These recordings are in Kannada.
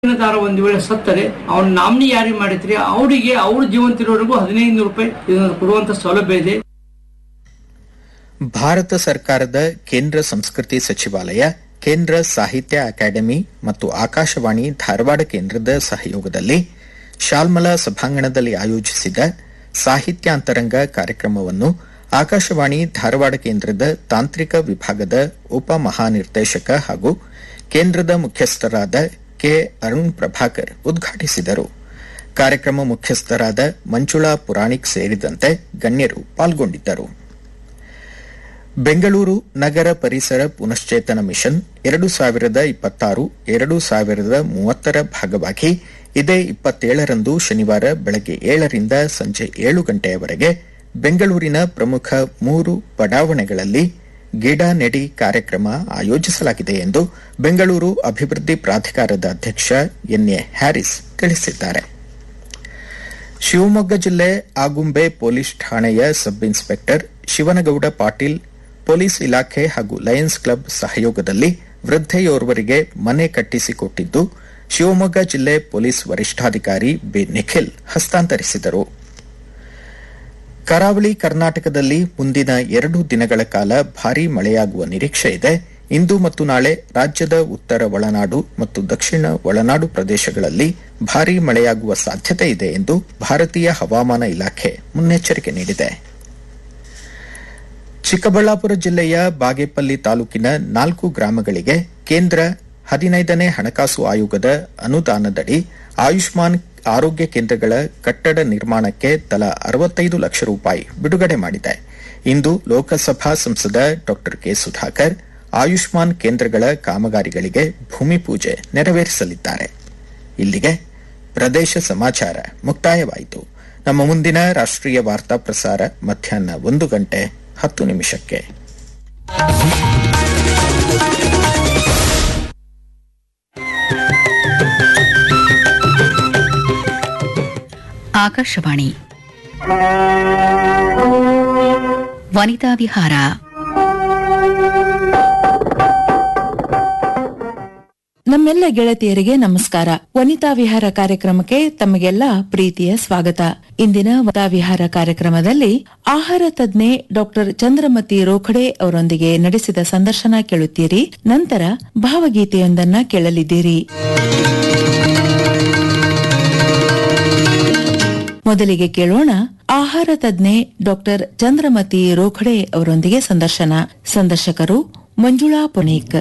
ದಾರ ಒಂದು ವೇಳೆ ಸತ್ತರೆ ಅವ್ನ ನಾಮಿನಿ ಯಾರಿಗೆ ಮಾಡಿದ್ರಿ ಅವರಿಗೆ ಅವ್ರ ಜೀವಂತಿರೋವರೆಗೂ 1500 ರೂಪಾಯಿ ಇದನ್ನು ಕೊಡುವಂತ ಸೌಲಭ್ಯ ಇದೆ. ಭಾರತ ಸರ್ಕಾರದ ಕೇಂದ್ರ ಸಂಸ್ಕೃತಿ ಸಚಿವಾಲಯ, ಕೇಂದ್ರ ಸಾಹಿತ್ಯ ಅಕಾಡೆಮಿ ಮತ್ತು ಆಕಾಶವಾಣಿ ಧಾರವಾಡ ಕೇಂದ್ರದ ಸಹಯೋಗದಲ್ಲಿ ಶಾಲ್ಮಲಾ ಸಭಾಂಗಣದಲ್ಲಿ ಆಯೋಜಿಸಿದ ಸಾಹಿತ್ಯಾಂತರಂಗ ಕಾರ್ಯಕ್ರಮವನ್ನು ಆಕಾಶವಾಣಿ ಧಾರವಾಡ ಕೇಂದ್ರದ ತಾಂತ್ರಿಕ ವಿಭಾಗದ ಉಪ ಮಹಾನಿರ್ದೇಶಕ ಹಾಗೂ ಕೇಂದ್ರದ ಮುಖ್ಯಸ್ಥರಾದ ಕೆ ಅರುಣ್ ಪ್ರಭಾಕರ್ ಉದ್ಘಾಟಿಸಿದರು. ಕಾರ್ಯಕ್ರಮ ಮುಖ್ಯಸ್ಥರಾದ ಮಂಜುಳಾ ಪುರಾಣಿಕ್ ಸೇರಿದಂತೆ ಗಣ್ಯರು ಪಾಲ್ಗೊಂಡಿದ್ದರು. ಬೆಂಗಳೂರು ನಗರ ಪರಿಸರ ಪುನಶ್ಚೇತನ ಮಿಷನ್ 2026-2030 ಭಾಗವಾಗಿ ಇದೇ 27ರಂದು ಶನಿವಾರ ಬೆಳಗ್ಗೆ 7ರಿಂದ ಸಂಜೆ 7 ಗಂಟೆಯವರೆಗೆ ಬೆಂಗಳೂರಿನ ಪ್ರಮುಖ 3 ಬಡಾವಣೆಗಳಲ್ಲಿ ಗಿಡ ನೆಡಿ ಕಾರ್ಯಕ್ರಮ ಆಯೋಜಿಸಲಾಗಿದೆ ಎಂದು ಬೆಂಗಳೂರು ಅಭಿವೃದ್ಧಿ ಪ್ರಾಧಿಕಾರದ ಅಧ್ಯಕ್ಷ ಎನ್ಎ ಹ್ಯಾರಿಸ್ ತಿಳಿಸಿದ್ದಾರೆ. ಶಿವಮೊಗ್ಗ ಜಿಲ್ಲೆ ಆಗುಂಬೆ ಪೊಲೀಸ್ ಠಾಣೆಯ sub inspector Shivanagouda Patil police ಇಲಾಖೆ ಹಾಗೂ ಲಯನ್ಸ್ ಕ್ಲಬ್ ಸಹಯೋಗದಲ್ಲಿ ವೃದ್ಧೆಯೋರ್ವರಿಗೆ ಮನೆ ಕಟ್ಟಿಸಿಕೊಟ್ಟಿದ್ದು ಶಿವಮೊಗ್ಗ ಜಿಲ್ಲೆ ಪೊಲೀಸ್ ವರಿಷ್ಠಾಧಿಕಾರಿ ಬಿ ನಿಖಿಲ್ ಹಸ್ತಾಂತರಿಸಿದರು. ಕರಾವಳಿ ಕರ್ನಾಟಕದಲ್ಲಿ ಮುಂದಿನ 2 ದಿನಗಳ ಕಾಲ ಭಾರೀ ಮಳೆಯಾಗುವ ನಿರೀಕ್ಷೆ ಇದೆ. ಇಂದು ಮತ್ತು ನಾಳೆ ರಾಜ್ಯದ ಉತ್ತರ ಒಳನಾಡು ಮತ್ತು ದಕ್ಷಿಣ ಒಳನಾಡು ಪ್ರದೇಶಗಳಲ್ಲಿ ಭಾರೀ ಮಳೆಯಾಗುವ ಸಾಧ್ಯತೆ ಇದೆ ಎಂದು ಭಾರತೀಯ ಹವಾಮಾನ ಇಲಾಖೆ ಮುನ್ನೆಚ್ಚರಿಕೆ ನೀಡಿದೆ. ಚಿಕ್ಕಬಳ್ಳಾಪುರ ಜಿಲ್ಲೆಯ ಬಾಗೇಪಲ್ಲಿ ತಾಲೂಕಿನ 4 ಗ್ರಾಮಗಳಿಗೆ ಕೇಂದ್ರ 15ನೇ ಹಣಕಾಸು ಆಯೋಗದ ಅನುದಾನದಡಿ ಆಯುಷ್ಮಾನ್ ಆರೋಗ್ಯ ಕೇಂದ್ರಗಳ ಕಟ್ಟಡ ನಿರ್ಮಾಣಕ್ಕೆ ತಲಾ 65 ಲಕ್ಷ ರೂಪಾಯಿ ಬಿಡುಗಡೆ ಮಾಡಿದೆ. ಇಂದು ಲೋಕಸಭಾ ಸಂಸದ ಡಾ ಕೆ ಸುಧಾಕರ್ ಆಯುಷ್ಮಾನ್ ಕೇಂದ್ರಗಳ ಕಾಮಗಾರಿಗಳಿಗೆ ಭೂಮಿ ಪೂಜೆ ನೆರವೇರಿಸಲಿದ್ದಾರೆ. ಇಲ್ಲಿಗೆ ಪ್ರದೇಶ ಸಮಾಚಾರ ಮುಕ್ತಾಯವಾಯಿತು. ನಮ್ಮ ಮುಂದಿನ ರಾಷ್ಟ್ರೀಯ ವಾರ್ತಾ ಪ್ರಸಾರ ಮಧ್ಯಾಹ್ನ 1:10 ಆಕಾಶವಾಣಿ ವನಿತಾ ವಿಹಾರ. ನಮ್ಮೆಲ್ಲ ಗೆಳತಿಯರಿಗೆ ನಮಸ್ಕಾರ. ವನಿತಾ ವಿಹಾರ ಕಾರ್ಯಕ್ರಮಕ್ಕೆ ತಮಗೆಲ್ಲ ಪ್ರೀತಿಯ ಸ್ವಾಗತ. ಇಂದಿನ ವನಿತಾ ವಿಹಾರ ಕಾರ್ಯಕ್ರಮದಲ್ಲಿ ಆಹಾರ ತಜ್ಞೆ ಡಾಕ್ಟರ್ ಚಂದ್ರಮತಿ ರೋಖಡೆ ಅವರೊಂದಿಗೆ ನಡೆಸಿದ ಸಂದರ್ಶನ ಕೇಳುತ್ತೀರಿ. ನಂತರ ಭಾವಗೀತೆಯೊಂದನ್ನ ಕೇಳಲಿದ್ದೀರಿ. ಮೊದಲಿಗೆ ಕೇಳೋಣ ಆಹಾರ ತಜ್ಞೆ ಡಾಕ್ಟರ್ ಚಂದ್ರಮತಿ ರೋಖಡೆ ಅವರೊಂದಿಗೆ ಸಂದರ್ಶನ. ಸಂದರ್ಶಕರು ಮಂಜುಳಾ ಪುರಾಣಿಕ್.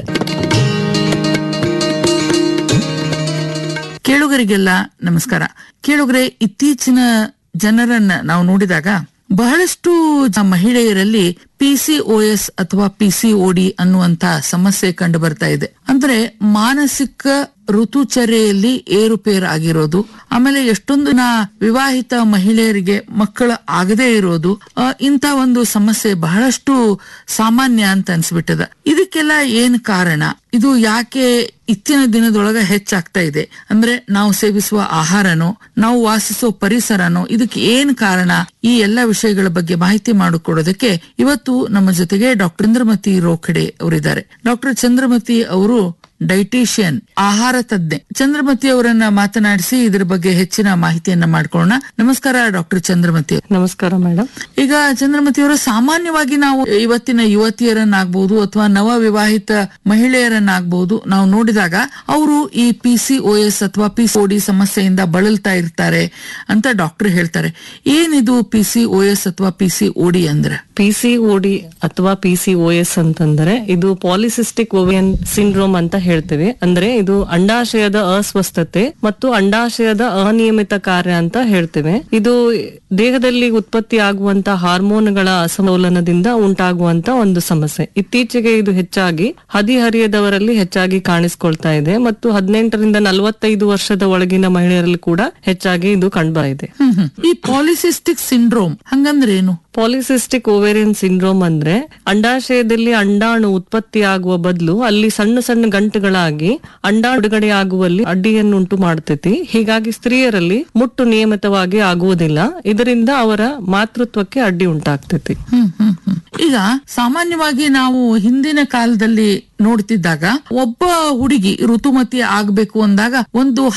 ಕೇಳುಗರಿಗೆಲ್ಲ ನಮಸ್ಕಾರ. ಕೇಳುಗರೆ, ಇತ್ತೀಚಿನ ಜನರನ್ನ ನಾವು ನೋಡಿದಾಗ ಬಹಳಷ್ಟು ಮಹಿಳೆಯರಲ್ಲಿ ಪಿಸಿಒಎಸ್ ಅಥವಾ ಪಿಸಿಒಡಿ ಅನ್ನುವಂತ ಸಮಸ್ಯೆ ಕಂಡು ಬರ್ತಾ ಇದೆ. ಅಂದ್ರೆ ಮಾನಸಿಕ ಋತುಚರ್ಯೆಯಲ್ಲಿ ಏರುಪೇರು ಆಗಿರೋದು, ಆಮೇಲೆ ಎಷ್ಟೊಂದು ವಿವಾಹಿತ ಮಹಿಳೆಯರಿಗೆ ಮಕ್ಕಳು ಆಗದೇ ಇರೋದು, ಇಂತ ಒಂದು ಸಮಸ್ಯೆ ಬಹಳಷ್ಟು ಸಾಮಾನ್ಯ ಅಂತ ಅನ್ಸ್ಬಿಟ್ಟದ. ಇದಕ್ಕೆಲ್ಲ ಏನ್ ಕಾರಣ? ಇದು ಯಾಕೆ ಇತ್ತಿನ ದಿನದೊಳಗ ಹೆಚ್ಚಾಗ್ತಾ ಇದೆ? ಅಂದ್ರೆ ನಾವು ಸೇವಿಸುವ ಆಹಾರನೋ, ನಾವು ವಾಸಿಸುವ ಪರಿಸರನೋ, ಇದಕ್ಕೆ ಏನ್ ಕಾರಣ? ಈ ಎಲ್ಲಾ ವಿಷಯಗಳ ಬಗ್ಗೆ ಮಾಹಿತಿ ಮಾಡಿಕೊಡೋದಕ್ಕೆ ಇವತ್ತು ನಮ್ಮ ಜೊತೆಗೆ ಡಾಕ್ಟರ್ ಚಂದ್ರಮತಿ ರೋಖಡೆ ಅವರಿದ್ದಾರೆ. ಡಾಕ್ಟರ್ ಚಂದ್ರಮತಿ ಅವರು ಡೈಟಿಷಿಯನ್, ಆಹಾರ ತಜ್ಞೆ. ಚಂದ್ರಮತಿ ಅವರನ್ನ ಮಾತನಾಡಿಸಿ ಇದರ ಬಗ್ಗೆ ಹೆಚ್ಚಿನ ಮಾಹಿತಿಯನ್ನ ಮಾಡ್ಕೊಳ್ಳೋಣ. ನಮಸ್ಕಾರ ಡಾಕ್ಟರ್ ಚಂದ್ರಮತಿ. ನಮಸ್ಕಾರ ಮೇಡಮ್. ಈಗ ಚಂದ್ರಮತಿ ಅವರು, ಸಾಮಾನ್ಯವಾಗಿ ನಾವು ಇವತ್ತಿನ ಯುವತಿಯರನ್ನಾಗಬಹುದು ಅಥವಾ ನವ ವಿವಾಹಿತ ಮಹಿಳೆಯರನ್ನಾಗಬಹುದು ನಾವು ನೋಡಿದಾಗ ಅವರು ಈ ಪಿಸಿಒಎಸ್ ಅಥವಾ ಪಿಸಿಒಡಿ ಸಮಸ್ಯೆಯಿಂದ ಬಳಲ್ತಾ ಇರ್ತಾರೆ ಅಂತ ಡಾಕ್ಟರ್ ಹೇಳ್ತಾರೆ. ಏನಿದು ಪಿಸಿಒಎಸ್ ಅಥವಾ ಪಿಸಿಒಡಿ ಅಂದ್ರೆ? ಪಿಸಿಒಡಿ ಅಥವಾ ಪಿಸಿಒಎಸ್ ಅಂತಂದ್ರೆ ಇದು ಪಾಲಿಸಿಸ್ಟಿಕ್ ಓವೇರಿಯನ್ ಸಿಂಡ್ರೋಮ್ ಅಂತ ಹೇಳ್ತೇವೆ. ಅಂದ್ರೆ ಇದು ಅಂಡಾಶಯದ ಅಸ್ವಸ್ಥತೆ ಮತ್ತು ಅಂಡಾಶಯದ ಅನಿಯಮಿತ ಕಾರ್ಯ ಅಂತ ಹೇಳ್ತೇವೆ. ಇದು ದೇಹದಲ್ಲಿ ಉತ್ಪತ್ತಿ ಆಗುವಂತ ಹಾರ್ಮೋನ್ಗಳ ಅಸಮತೋಲನದಿಂದ ಉಂಟಾಗುವಂತ ಒಂದು ಸಮಸ್ಯೆ. ಇತ್ತೀಚೆಗೆ ಇದು ಹೆಚ್ಚಾಗಿ ಹದಿಹರಿಯದವರಲ್ಲಿ ಹೆಚ್ಚಾಗಿ ಕಾಣಿಸಿಕೊಳ್ತಾ ಇದೆ ಮತ್ತು 18ರಿಂದ 45 ವರ್ಷದ ಒಳಗಿನ ಮಹಿಳೆಯರಲ್ಲಿ ಕೂಡ ಹೆಚ್ಚಾಗಿ ಇದು ಕಂಡುಬಂದಿದೆ. ಈ ಪಾಲಿಸಿಸ್ಟಿಕ್ ಸಿಂಡ್ರೋಮ್ ಹಂಗಂದ್ರೆ ಏನು? ಪಾಲಿಸಿಸ್ಟಿಕ್ ಓವೇರಿಯನ್ ಸಿಂಡ್ರೋಮ್ ಅಂದ್ರೆ ಅಂಡಾಶಯದಲ್ಲಿ ಅಂಡಾಣು ಉತ್ಪತ್ತಿ ಆಗುವ ಬದಲು ಅಲ್ಲಿ ಸಣ್ಣ ಸಣ್ಣ ಗಂಟುಗಳಾಗಿ ಅಂಡಾಣು ಬಿಡುಗಡೆ ಆಗುವಲ್ಲಿ ಅಡ್ಡಿಯನ್ನುಂಟು ಮಾಡ್ತೈತಿ. ಹೀಗಾಗಿ ಸ್ತ್ರೀಯರಲ್ಲಿ ಮುಟ್ಟು ನಿಯಮಿತವಾಗಿ ಆಗುವುದಿಲ್ಲ. ಇದರಿಂದ ಅವರ ಮಾತೃತ್ವಕ್ಕೆ ಅಡ್ಡಿ ಉಂಟಾಗ್ತೈತಿ. ಈಗ ಸಾಮಾನ್ಯವಾಗಿ ನಾವು ಹಿಂದಿನ ಕಾಲದಲ್ಲಿ ನೋಡ್ತಿದ್ದಾಗ ಒಬ್ಬ ಹುಡುಗಿ ಋತುಮತಿ ಆಗ್ಬೇಕು ಅಂದಾಗ ಒಂದು